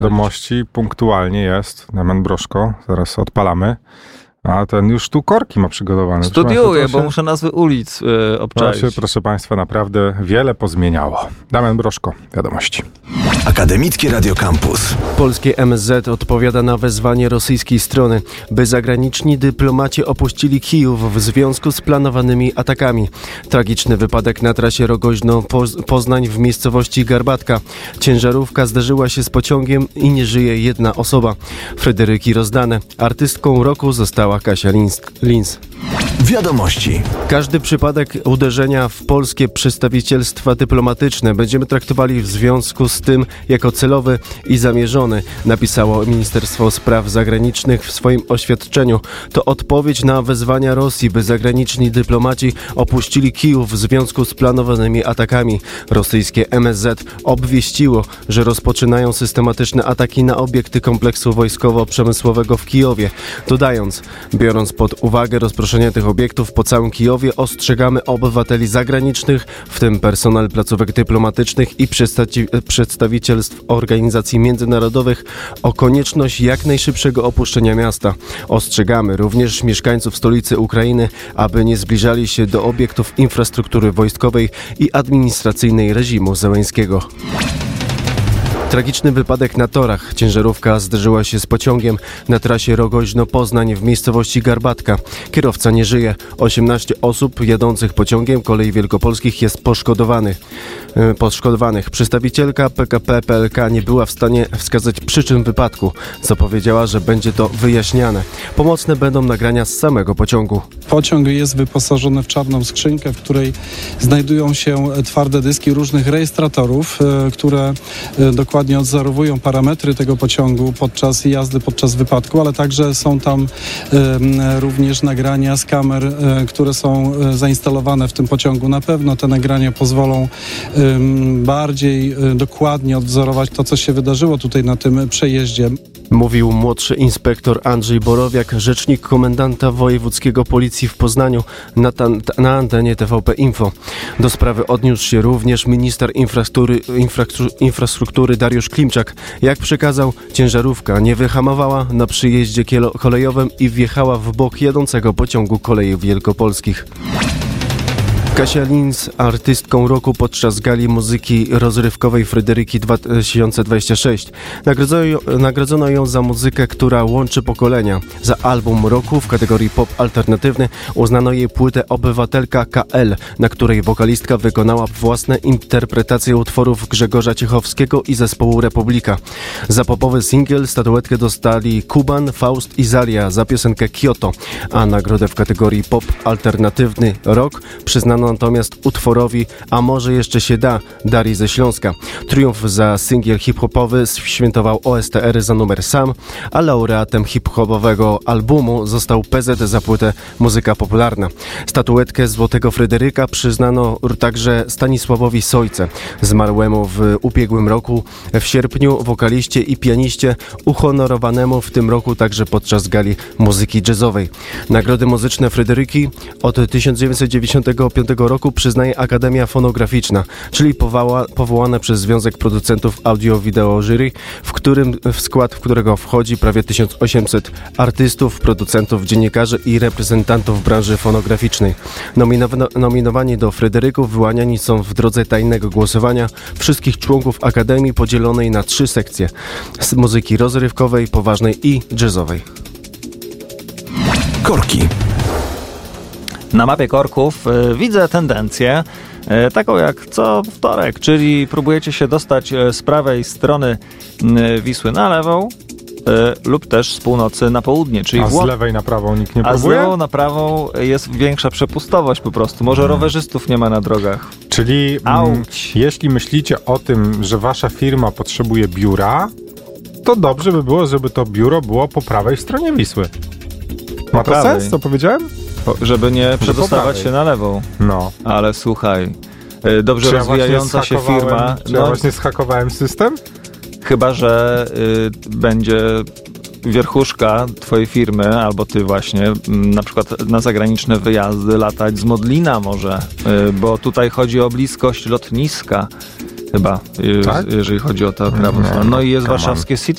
Wiadomości punktualnie jest. Damian Broszko, zaraz odpalamy. A ten już tu korki ma przygotowane. Studiuję, bo muszę nazwy ulic obczaić. Proszę Państwa, naprawdę wiele pozmieniało. Damian Broszko, wiadomości. Akademickie Radio Campus. Polskie MSZ odpowiada na wezwanie rosyjskiej strony, by zagraniczni dyplomaci opuścili Kijów w związku z planowanymi atakami. Tragiczny wypadek na trasie Rogoźno-Poznań w miejscowości Garbatka. Ciężarówka zderzyła się z pociągiem i nie żyje jedna osoba. Fryderyki Rozdane. Artystką roku została Kasia Lins. Wiadomości. Każdy przypadek uderzenia w polskie przedstawicielstwa dyplomatyczne będziemy traktowali w związku z tym jako celowy i zamierzony, napisało Ministerstwo Spraw Zagranicznych w swoim oświadczeniu. To odpowiedź na wezwania Rosji, by zagraniczni dyplomaci opuścili Kijów w związku z planowanymi atakami. Rosyjskie MSZ obwieściło, że rozpoczynają systematyczne ataki na obiekty kompleksu wojskowo-przemysłowego w Kijowie. Dodając, biorąc pod uwagę rozproszenie tych obiektów po całym Kijowie, ostrzegamy obywateli zagranicznych, w tym personel placówek dyplomatycznych i przedstawicielstw organizacji międzynarodowych, o konieczność jak najszybszego opuszczenia miasta. Ostrzegamy również mieszkańców stolicy Ukrainy, aby nie zbliżali się do obiektów infrastruktury wojskowej i administracyjnej reżimu Zełenskiego. Tragiczny wypadek na torach. Ciężarówka zderzyła się z pociągiem na trasie Rogoźno-Poznań w miejscowości Garbatka. Kierowca nie żyje. 18 osób jadących pociągiem Kolei Wielkopolskich jest poszkodowanych. Przedstawicielka PKP PLK nie była w stanie wskazać przyczyn wypadku. Zapowiedziała, że będzie to wyjaśniane. Pomocne będą nagrania z samego pociągu. Pociąg jest wyposażony w czarną skrzynkę, w której znajdują się twarde dyski różnych rejestratorów, które dokładnie odzorowują parametry tego pociągu podczas jazdy, podczas wypadku, ale także są tam również nagrania z kamer, które są zainstalowane w tym pociągu. Na pewno te nagrania pozwolą bardziej dokładnie odwzorować to, co się wydarzyło tutaj na tym przejeździe. Mówił młodszy inspektor Andrzej Borowiak, rzecznik komendanta wojewódzkiego policji w Poznaniu na antenie TVP Info. Do sprawy odniósł się również minister infrastruktury Dariusz Klimczak. Jak przekazał, ciężarówka nie wyhamowała na przyjeździe kolejowym i wjechała w bok jadącego pociągu Kolei Wielkopolskich. Kasia Lins, artystką roku podczas gali muzyki rozrywkowej Fryderyki 2026. Nagrodzono ją za muzykę, która łączy pokolenia. Za album roku w kategorii pop alternatywny uznano jej płytę Obywatelka KL, na której wokalistka wykonała własne interpretacje utworów Grzegorza Ciechowskiego i zespołu Republika. Za popowy singiel statuetkę dostali Kuban, Faust i Zalia za piosenkę Kyoto, a nagrodę w kategorii pop alternatywny rok przyznano natomiast utworowi A może jeszcze się da Darii ze Śląska. Triumf za singiel hip-hopowy świętował OSTR za numer Sam, a laureatem hip-hopowego albumu został PZ za płytę Muzyka Popularna. Statuetkę Złotego Fryderyka przyznano także Stanisławowi Sojce, zmarłemu w ubiegłym roku w sierpniu, wokaliście i pianiście uhonorowanemu w tym roku także podczas gali muzyki jazzowej. Nagrody muzyczne Fryderyki od 1995 roku przyznaje Akademia Fonograficzna, czyli powołane przez Związek Producentów Audio-Wideo Jury, w skład którego wchodzi prawie 1800 artystów, producentów, dziennikarzy i reprezentantów branży fonograficznej. Nominowani do Fryderyków wyłaniani są w drodze tajnego głosowania wszystkich członków Akademii podzielonej na 3 sekcje: z muzyki rozrywkowej, poważnej i jazzowej. Korki. Na mapie korków widzę tendencję taką jak co wtorek, czyli próbujecie się dostać z prawej strony Wisły na lewą lub też z północy na południe. Czyli z lewej na prawą nikt nie próbuje? A z lewą na prawą jest większa przepustowość po prostu. Może rowerzystów nie ma na drogach. Czyli jeśli myślicie o tym, że wasza firma potrzebuje biura, to dobrze by było, żeby to biuro było po prawej stronie Wisły. Ma to sens, co powiedziałem? Żeby nie przedostawać się na lewą. No. Ale słuchaj, dobrze rozwijająca się firma... Czy ja właśnie zhakowałem system? Chyba że będzie wierchuszka twojej firmy, albo ty właśnie, na przykład na zagraniczne wyjazdy latać z Modlina może, bo tutaj chodzi o bliskość lotniska. chyba, Tak? jeżeli chodzi o tę prawą stronę. No i jest warszawskie City